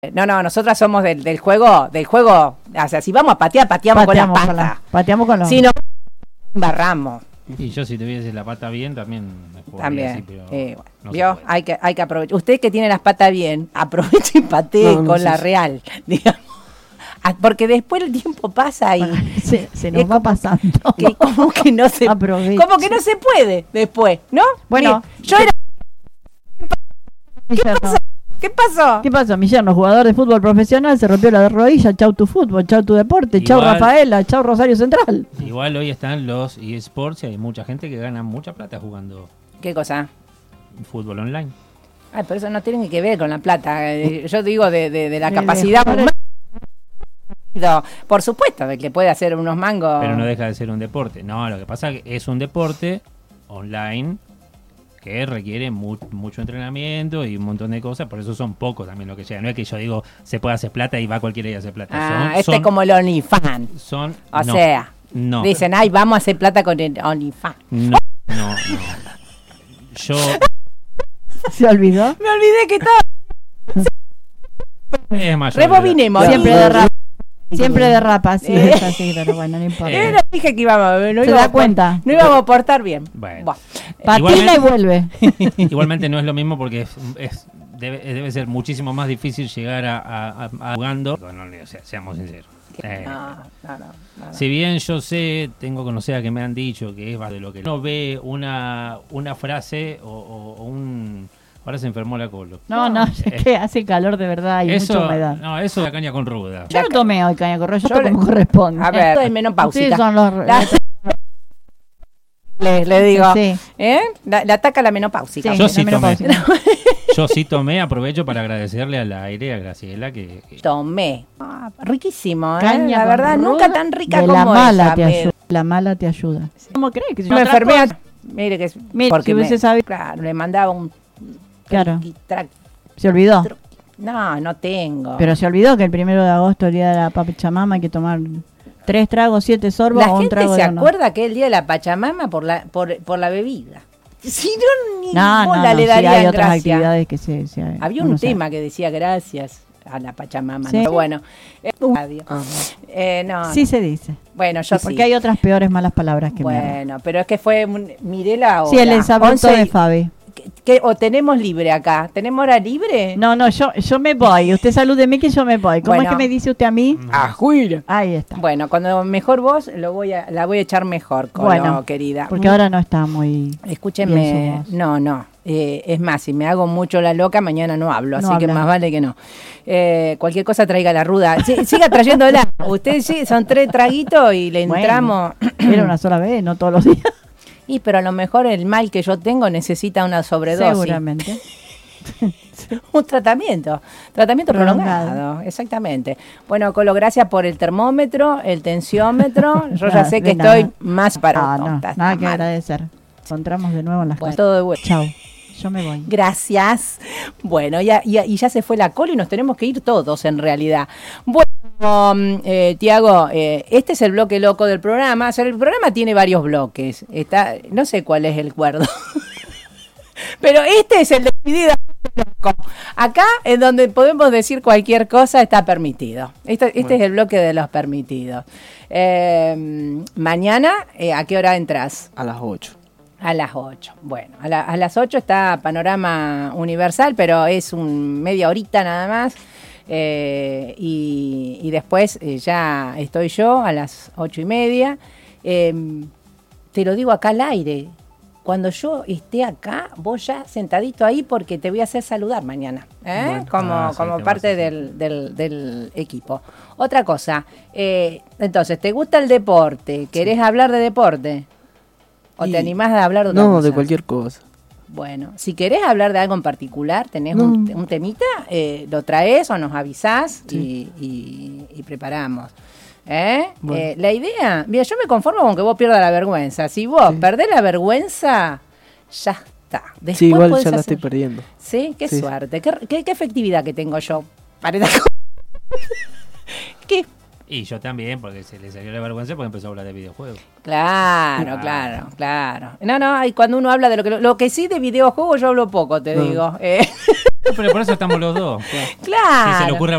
No, nosotras somos del juego, o sea, si vamos a patear, pateamos con la pata. Pateamos con los... Si no, embarramos. Y yo si tuviese la pata bien, también me jugaría También, así, pero no ¿vio? se puede. Hay que aprovechar. Usted que tiene las patas bien, aproveche y patee con la real, digamos. Porque después el tiempo pasa y se nos va pasando. Como que no se puede después, ¿no? Bueno, yo era... ¿Qué pasó? ¿Qué pasó? Mi yerno, jugador de fútbol profesional, se rompió la rodilla. Chau tu fútbol, chau tu deporte, chau Rafaela, chau Rosario Central. Igual hoy están los eSports y hay mucha gente que gana mucha plata jugando. ¿Qué cosa? Fútbol online. Ay, pero eso no tiene que ver con la plata. Yo digo de la capacidad humana. Por supuesto, de que puede hacer unos mangos. Pero no deja de ser un deporte. No, lo que pasa es que es un deporte online que requiere mucho entrenamiento y un montón de cosas, por eso son pocos también lo que llegan. No es que yo digo, se puede hacer plata y va cualquiera y hace plata. Es como el OnlyFans. No. Dicen, ay, vamos a hacer plata con el OnlyFans. No. Yo... ¿Se olvidó? Me olvidé que estaba... Es mayor. Rebobinemos. Siempre derrapa, sí, es así, pero bueno, no importa. Dije que íbamos, ¿Se da cuenta? No íbamos a portar bien. Bueno. Patina y vuelve. Igualmente no es lo mismo porque debe ser muchísimo más difícil llegar a jugando. No, o sea, seamos sinceros. No. Si bien yo tengo conocida que me han dicho que es de lo que uno ve una frase o un... Ahora se enfermó la colo. No, es que hace calor de verdad y mucha humedad. No, eso es la caña con ruda. Yo no tomé hoy caña con ruda, yo tomo como corresponde. A ver, esto es menopáusica. Son los... Le digo, sí. Le ataca la menopáusica. Sí, yo sí tomé, aprovecho para agradecerle al aire a Graciela que... Tomé. Riquísimo, Caña la verdad, nunca tan rica como La mala te ayuda. ¿Cómo crees que me enfermé? Mire que porque si hubiese sabido. Claro, le mandaba un... Claro. ¿Se olvidó? No tengo. Pero se olvidó que el 1 de agosto, el día de la Pachamama, hay que tomar 3 tragos, 7 sorbos o un trago. La gente se acuerda que el día de la Pachamama por la bebida. Si no, ni bola le darían hay otras gracia. Actividades que se había un tema que decía gracias a la Pachamama. ¿Sí? Pero bueno, sí se dice. Bueno, yo sí. Porque hay otras peores malas palabras que Bueno, pero es que miré la hora. Sí, el exabrupto de Fabi. ¿O tenemos libre acá? ¿Tenemos hora libre? No, yo me voy. Usted salúdeme que yo me voy. ¿Cómo es que me dice usted a mí? Juira. Ahí está. Bueno, cuando mejor vos, la voy a echar mejor, querida. Porque ahora no está muy... Escúchenme, no. Es más, si me hago mucho la loca, mañana no hablo, así que más vale que no. Cualquier cosa traiga la ruda. Siga trayéndola. Usted sí, son 3 traguitos y le entramos... Era una sola vez, no todos los días. Pero a lo mejor el mal que yo tengo necesita una sobredosis. Seguramente. Un tratamiento prolongado, exactamente. Bueno, Colo, gracias por el termómetro, el tensiómetro. Yo ya sé que estoy más para... Nada que agradecer. Encontramos de nuevo en las cosas. Todo de vuelta. Chao. Yo me voy. Gracias. Bueno, y ya se fue la Colo y nos tenemos que ir todos en realidad. Bueno, Tiago, este es el bloque loco del programa. O sea, el programa tiene varios bloques. No sé cuál es el cuerdo. Pero este es el decidido loco. Acá, en donde podemos decir cualquier cosa, está permitido. Este es el bloque de los permitidos. Mañana, ¿a qué hora entras? A las 8. A las 8. Bueno, a las 8 está Panorama Universal, pero es media horita nada más. Y después ya estoy yo a las 8:30. Te lo digo acá al aire. Cuando yo esté acá, vos ya sentadito ahí porque te voy a hacer saludar mañana. Bueno, como parte del equipo. Otra cosa. Entonces, ¿te gusta el deporte? ¿Querés hablar de deporte? ¿O te animás a hablar de otra cosa? No, de cualquier cosa. Bueno, si querés hablar de algo en particular, tenés un temita, lo traes o nos avisás y preparamos. Bueno. La idea, mira, yo me conformo con que vos pierdas la vergüenza. Si vos perdés la vergüenza, ya está. Después sí, igual ya la estoy perdiendo. Sí, qué suerte. ¿Qué efectividad que tengo yo para esta cosa? ¿Qué? Y yo también, porque se le salió la vergüenza porque empezó a hablar de videojuegos. Claro. No, y cuando uno habla de lo que sí de videojuegos yo hablo poco, te digo. Pero por eso estamos los dos. Claro. Si se le ocurre